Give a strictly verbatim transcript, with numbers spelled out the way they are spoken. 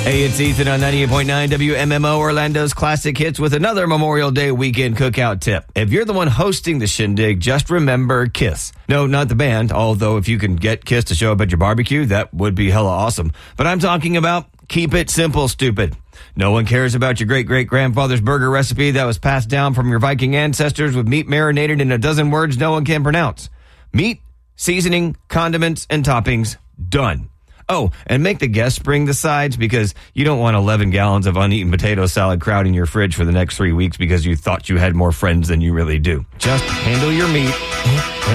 Hey, it's Ethan on ninety-eight point nine W M M O, Orlando's Classic Hits, with another Memorial Day weekend cookout tip. If you're the one hosting the shindig, just remember KISS. No, not the band, although if you can get KISS to show up at your barbecue, that would be hella awesome. But I'm talking about keep it simple, stupid. No one cares about your great-great-grandfather's burger recipe that was passed down from your Viking ancestors with meat marinated in a dozen words no one can pronounce. Meat, seasoning, condiments, and toppings, done. Oh, and make the guests bring the sides, because you don't want eleven gallons of uneaten potato salad crowding your fridge for the next three weeks because you thought you had more friends than you really do. Just handle your meat